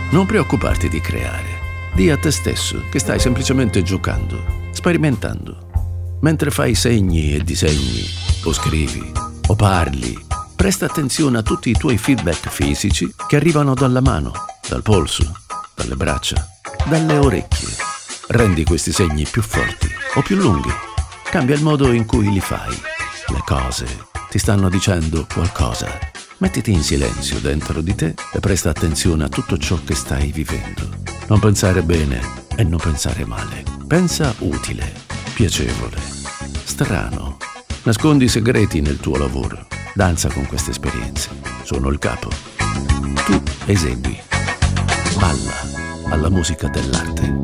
Non preoccuparti di creare. Dì a te stesso che stai semplicemente giocando, sperimentando. Mentre fai segni e disegni, o scrivi, o parli, presta attenzione a tutti i tuoi feedback fisici che arrivano dalla mano, dal polso, dalle braccia, dalle orecchie. Rendi questi segni più forti o più lunghi. Cambia il modo in cui li fai. Le cose ti stanno dicendo qualcosa. Mettiti in silenzio dentro di te e presta attenzione a tutto ciò che stai vivendo. Non pensare bene e non pensare male. Pensa utile, piacevole, strano. Nascondi i segreti nel tuo lavoro. Danza con queste esperienze. Sono il capo. Tu esegui. Balla alla musica dell'arte.